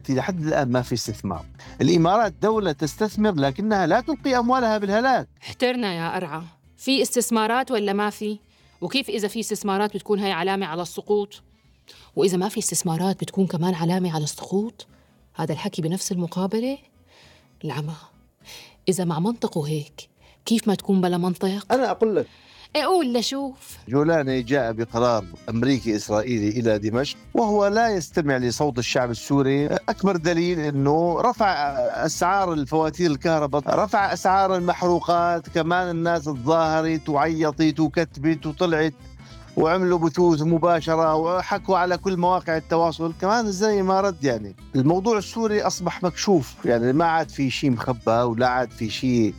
قلت لحد الآن ما في استثمار. الإمارات دولة تستثمر لكنها لا تلقي أموالها بالهلاك. احترنا يا أرعى، في استثمارات ولا ما في؟ وكيف إذا في استثمارات بتكون هاي علامة على السقوط؟ وإذا ما في استثمارات بتكون كمان علامة على السقوط؟ هذا الحكي بنفس المقابلة؟ العمى. إذا مع منطقه هيك كيف ما تكون بلا منطق؟ أنا أقول لك، أقول لشوف. جولاني جاء بقرار أمريكي إسرائيلي إلى دمشق وهو لا يستمع لصوت الشعب السوري. أكبر دليل أنه رفع أسعار الفواتير الكهرباء، رفع أسعار المحروقات، كمان الناس تظاهرت وعيطت وكتبت وطلعت وعملوا بثوث مباشرة وحكوا على كل مواقع التواصل. كمان زي ما رد، يعني الموضوع السوري أصبح مكشوف، يعني ما عاد في شيء مخبى ولا عاد في شيء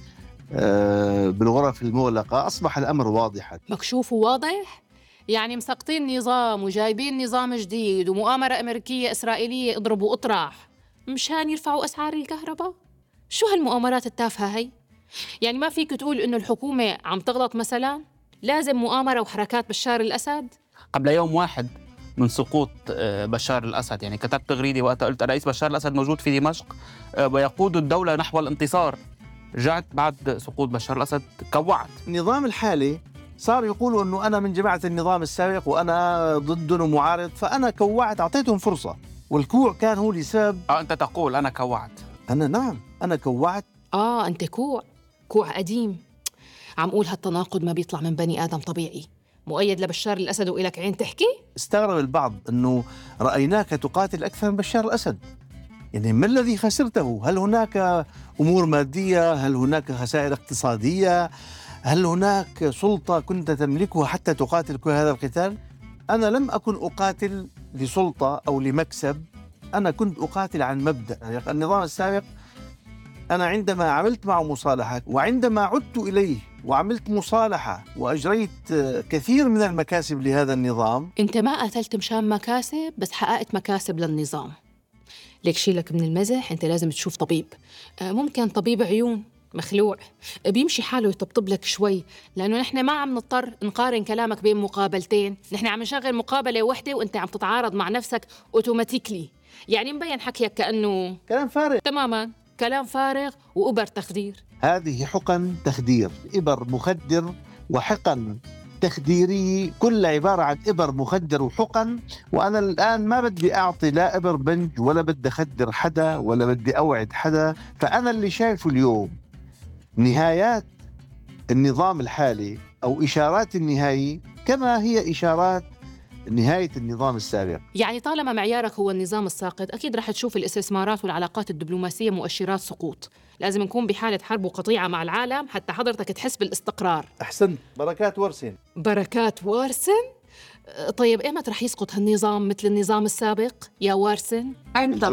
بالغرف المغلقة، أصبح الأمر واضحا. مكشوف وواضح؟ يعني مسقطين نظام وجايبين نظام جديد ومؤامرة أمريكية إسرائيلية اضربوا أطراح مشان يرفعوا أسعار الكهرباء؟ شو هالمؤامرات التافهة هي؟ يعني ما فيك تقول إنه الحكومة عم تغلط مثلا؟ لازم مؤامرة وحركات بشار الأسد؟ قبل يوم واحد من سقوط بشار الأسد، يعني كتبت تغريدة وقتها قلت الرئيس بشار الأسد موجود في دمشق ويقود الدولة نحو الانتصار. رجعت بعد سقوط بشار الأسد كوعت. النظام الحالي صار يقولوا أنه أنا من جماعة النظام السابق وأنا ضدهم ومعارض، فأنا كوعت، أعطيتهم فرصة، والكوع كان هو لسبب. أنت تقول أنا كوعت. نعم أنا كوعت. أنت كوع قديم. عم قول هالتناقض ما بيطلع من بني آدم طبيعي، مؤيد لبشار الأسد وإلك عين تحكي؟ استغرب البعض أنه رأيناك تقاتل أكثر من بشار الأسد، يعني ما الذي خسرته؟ هل هناك أمور مادية؟ هل هناك خسائر اقتصادية؟ هل هناك سلطة كنت تملكها حتى تقاتل كل هذا القتال؟ أنا لم أكن أقاتل لسلطة أو لمكسب، أنا كنت أقاتل عن مبدأ. يعني النظام السابق أنا عندما عملت معه مصالحة وعندما عدت إليه وعملت مصالحة وأجريت كثير من المكاسب لهذا النظام. أنت ما قاتلت مشان مكاسب، بس حققت مكاسب للنظام. ليك شيلك من المزح، أنت لازم تشوف طبيب، ممكن طبيب عيون مخلوع بيمشي حاله يطبطب لك شوي، لأنه نحن ما عم نضطر نقارن كلامك بين مقابلتين، نحن عم نشغل مقابلة واحدة وأنت عم تتعارض مع نفسك أوتوماتيكلي. يعني مبين حكيك كأنه كلام فارغ تماماً، كلام فارغ وإبر تخدير. هذه حقن تخدير، إبر مخدر وحقن تخديرية، كل عبارة عن إبر مخدر وحقن. وأنا الآن ما بدي أعطي لا إبر بنج ولا بدي أخدر حدا ولا بدي أوعد حدا. فأنا اللي شايفه اليوم نهايات النظام الحالي أو إشارات النهاية كما هي إشارات نهاية النظام السابق. يعني طالما معيارك هو النظام الساقط، أكيد رح تشوف الاستثمارات والعلاقات الدبلوماسية مؤشرات سقوط. لازم نكون بحالة حرب وقطيعة مع العالم حتى حضرتك تحس بالاستقرار. أحسنت، بركات ورسن. بركات وارسن؟ طيب إيمت رح يسقط هالنظام مثل النظام السابق يا وارسن؟ أنت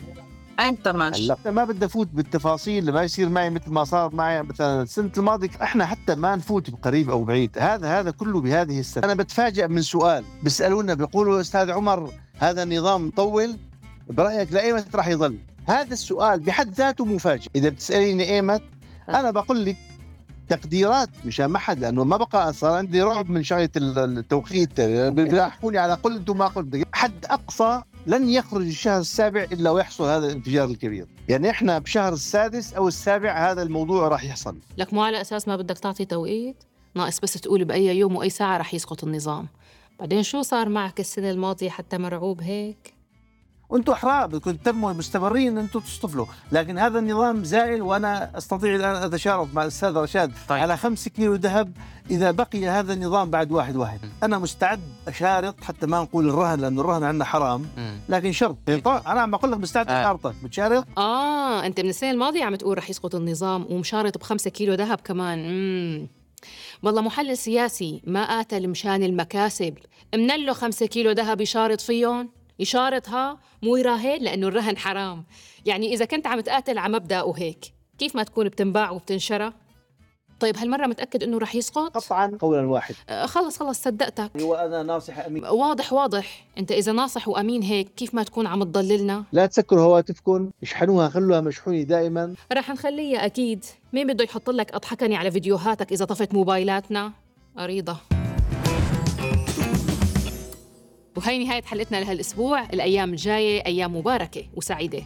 ماشي. هلا ما بدي أفوت بالتفاصيل، ما يصير معي مثل ما صار معي مثلا السنة الماضية. احنا حتى ما نفوت بقريب أو بعيد، هذا كله بهذه السنة. أنا بتفاجأ من سؤال بيسألونا بيقولوا أستاذ عمر هذا النظام طول، برأيك لأيمت راح يظل؟ هذا السؤال بحد ذاته مفاجئ. إذا بتسأليني أيمت أنا بقول لك تقديرات مشان ما حد، لأنه ما بقى صار عندي رعب من شغلة التوقيت، بيحكوني على قلت وما قلت. حد أقصى لن يخرج الشهر السابع إلا ويحصل هذا الانفجار الكبير. يعني إحنا بشهر السادس أو السابع هذا الموضوع راح يحصل. لك مو على أساس ما بدك تعطي توقيت، ناقص بس تقول بأي يوم وأي ساعة راح يسقط النظام. بعدين شو صار معك السنة الماضية حتى مرعوب هيك؟ وانتم احرار بدكم تتموا مستمرين انتم تصطفلوا، لكن هذا النظام زائل. وانا استطيع الان اتشارك مع الاستاذ رشاد على 5 كيلو ذهب اذا بقي هذا النظام بعد 1/1. انا مستعد اشارط، حتى ما نقول الرهن لانه الرهن عندنا حرام، لكن شرط. انا عم بقول لك مستعد اشارطك. بتشارط؟ انت من السنة الماضية عم تقول رح يسقط النظام ومشارط ب5 كيلو ذهب كمان. والله محلل سياسي ما قاتل مشان المكاسب، منله 5 كيلو ذهب يشارط فيهم، يشارطها مو يراهن، لأنه الرهن حرام. يعني إذا كنت عم تقاتل على مبدأ وهيك كيف ما تكون بتنباع وبتنشرى؟ طيب هالمرة متأكد إنه رح يسقط؟ قطعاً قولاً واحد. خلص صدقتك. وأنا ناصح أمين. واضح. أنت إذا ناصح وأمين هيك كيف ما تكون عم تضللنا؟ لا تسكروا هواتفكم، اشحنوها، خلوها مشحونة دائماً. رح نخليها أكيد. مين بده يحط لك أضحكني على فيديوهاتك إذا طفت موبايلاتنا؟ أريضة. وهي نهاية حلقتنا لهالأسبوع. الأيام الجاية أيام مباركة وسعيدة.